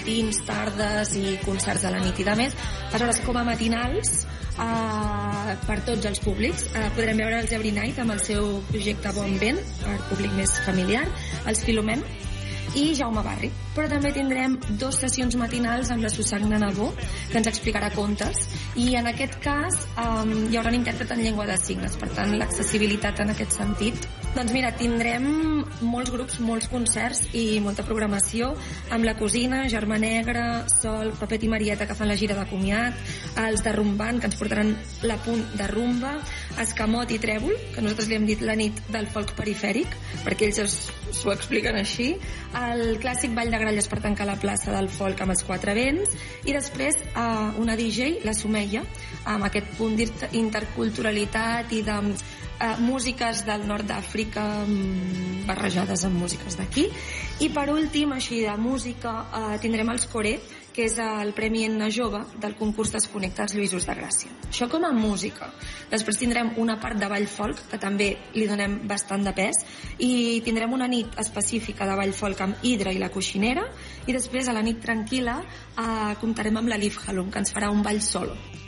matins, tardes i concerts a la nit i de més. Aleshores, com a matinals, per tots els públics, podrem veure els Every Night amb el seu projecte Bon Vent, per públic més familiar, els Filomem i Jaume Barri. Però també tindrem 2 sessions matinals amb la Susagna Nabó, que ens explicarà contes, i en aquest cas hi haurà un intèrpret en llengua de signes, per tant l'accessibilitat en aquest sentit. Doncs mira, tindrem molts grups, molts concerts i molta programació amb La Cosina, Germà Negre, Sol, Pepet i Marieta, que fan la gira de comiat, els de Rumbant, que ens portaran l'apunt de rumba, Escamot i Trèvol, que nosaltres li hem dit la nit del folk perifèric, perquè ells s'ho expliquen així, el clàssic Ball de Gralles per tancar la plaça del folk amb els 4 vents, i després una DJ, la Sumeia, amb aquest punt d'interculturalitat i de músiques del nord d'Àfrica barrejades amb músiques d'aquí. I per últim, així de música, tindrem els Coré, que és el Premi Enna Jove del concurs Desconnectats Lluïsos de Gràcia. Això com a música. Després tindrem una part de ball folk, que també li donem bastant de pes, i tindrem una nit específica de ball folk amb Hidra i la Coixinera, i després a la nit tranquil·la comptarem amb la Liv Halum, que ens farà un ball solo.